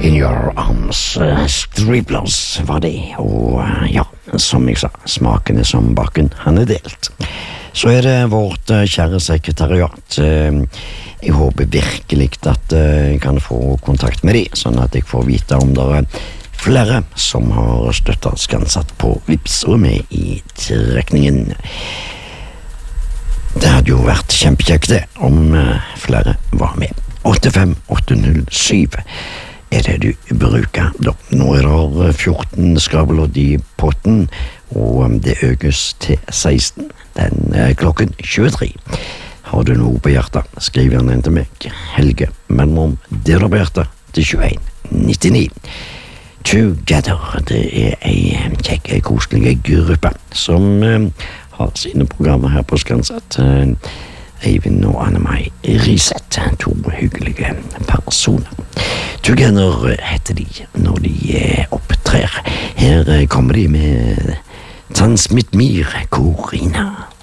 In Your Arms, Striplers var det, og ja, som jeg sa, smakene som baken, han er delt. Så er det vårt kjære sekretariat. Jeg håper virkelig at jeg kan få kontakt med de, sånn at jeg får vite om det er flere som har støttet Skansatt på Vips og med i trekningen. Det hadde jo vært kjempekjekt det, om flere var med. 85807 er det du bruker da. Nå er det 14 skrabelodd i potten, og det økes til 16 den klokken 23. Har du noe på hjertet, skriv gjerne inn til meg, Helge, mellom det du på hjertet, til 2199. Together, det er en kjekk, koselig gruppe som har sine programmer her på Skansatt. Eivind og Anne-Mai Riseth, to hyggelige personer. Together heter de når de opptrer. Her kommer de med Transmitt Mir, Corina.